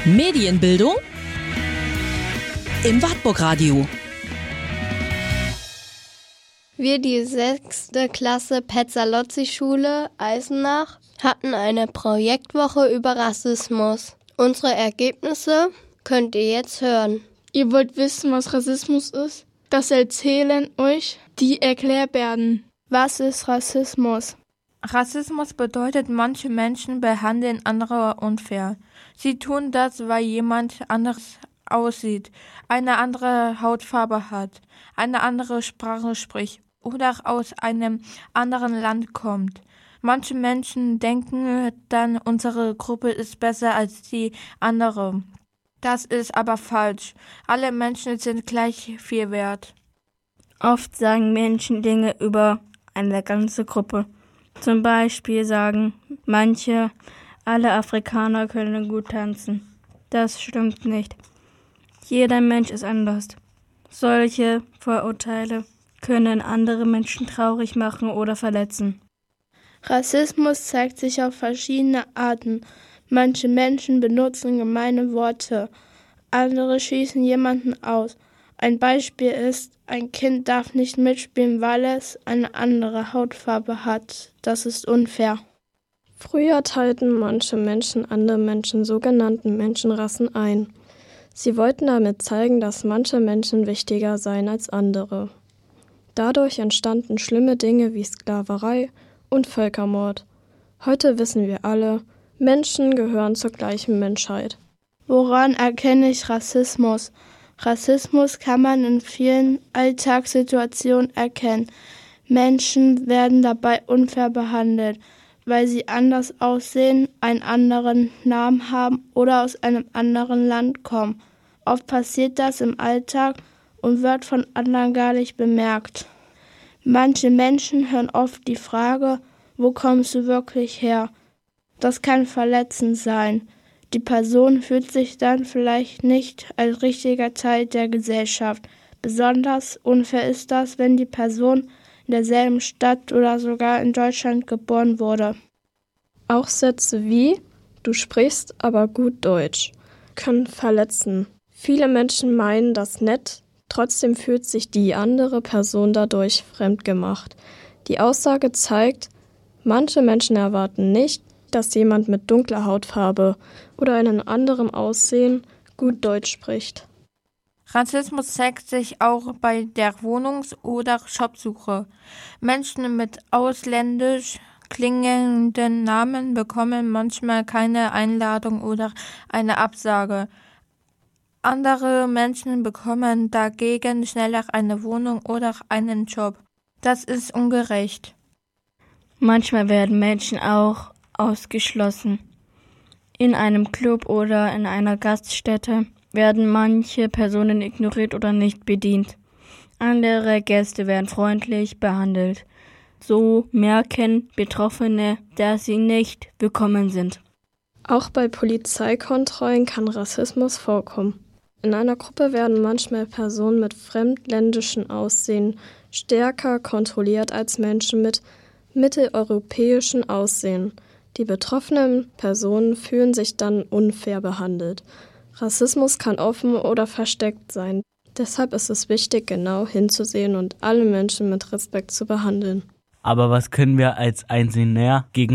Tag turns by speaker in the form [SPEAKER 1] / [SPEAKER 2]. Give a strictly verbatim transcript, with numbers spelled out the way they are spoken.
[SPEAKER 1] Medienbildung im Wartburg-Radio.
[SPEAKER 2] Wir, die sechste Klasse Pezzalozzi-Schule Eisenach, hatten eine Projektwoche über Rassismus. Unsere Ergebnisse könnt ihr jetzt hören.
[SPEAKER 3] Ihr wollt wissen, was Rassismus ist? Das erzählen euch die Erklärbärden. Was ist Rassismus?
[SPEAKER 4] Rassismus bedeutet, manche Menschen behandeln andere unfair. Sie tun das, weil jemand anders aussieht, eine andere Hautfarbe hat, eine andere Sprache spricht oder aus einem anderen Land kommt. Manche Menschen denken dann, unsere Gruppe ist besser als die andere. Das ist aber falsch. Alle Menschen sind gleich viel wert.
[SPEAKER 5] Oft sagen Menschen Dinge über eine ganze Gruppe. Zum Beispiel sagen manche, alle Afrikaner können gut tanzen. Das stimmt nicht. Jeder Mensch ist anders. Solche Vorurteile können andere Menschen traurig machen oder verletzen.
[SPEAKER 3] Rassismus zeigt sich auf verschiedene Arten. Manche Menschen benutzen gemeine Worte, andere schießen jemanden aus. Ein Beispiel ist, ein Kind darf nicht mitspielen, weil es eine andere Hautfarbe hat. Das ist unfair.
[SPEAKER 6] Früher teilten manche Menschen andere Menschen sogenannten Menschenrassen ein. Sie wollten damit zeigen, dass manche Menschen wichtiger seien als andere. Dadurch entstanden schlimme Dinge wie Sklaverei und Völkermord. Heute wissen wir alle, Menschen gehören zur gleichen Menschheit.
[SPEAKER 3] Woran erkenne ich Rassismus? Rassismus kann man in vielen Alltagssituationen erkennen. Menschen werden dabei unfair behandelt, weil sie anders aussehen, einen anderen Namen haben oder aus einem anderen Land kommen. Oft passiert das im Alltag und wird von anderen gar nicht bemerkt. Manche Menschen hören oft die Frage, wo kommst du wirklich her? Das kann verletzend sein. Die Person fühlt sich dann vielleicht nicht als richtiger Teil der Gesellschaft. Besonders unfair ist das, wenn die Person in derselben Stadt oder sogar in Deutschland geboren wurde.
[SPEAKER 6] Auch Sätze wie „Du sprichst aber gut Deutsch" können verletzen. Viele Menschen meinen das nett, trotzdem fühlt sich die andere Person dadurch fremdgemacht. Die Aussage zeigt, manche Menschen erwarten nicht, dass jemand mit dunkler Hautfarbe oder einem anderen Aussehen gut Deutsch spricht.
[SPEAKER 4] Rassismus zeigt sich auch bei der Wohnungs- oder Jobsuche. Menschen mit ausländisch klingenden Namen bekommen manchmal keine Einladung oder eine Absage. Andere Menschen bekommen dagegen schneller eine Wohnung oder einen Job. Das ist ungerecht.
[SPEAKER 5] Manchmal werden Menschen auch ausgeschlossen. In einem Club oder in einer Gaststätte werden manche Personen ignoriert oder nicht bedient. Andere Gäste werden freundlich behandelt. So merken Betroffene, dass sie nicht willkommen sind.
[SPEAKER 6] Auch bei Polizeikontrollen kann Rassismus vorkommen. In einer Gruppe werden manchmal Personen mit fremdländischem Aussehen stärker kontrolliert als Menschen mit mitteleuropäischem Aussehen. Die betroffenen Personen fühlen sich dann unfair behandelt. Rassismus kann offen oder versteckt sein. Deshalb ist es wichtig, genau hinzusehen und alle Menschen mit Respekt zu behandeln.
[SPEAKER 7] Aber was können wir als Einzelner gegen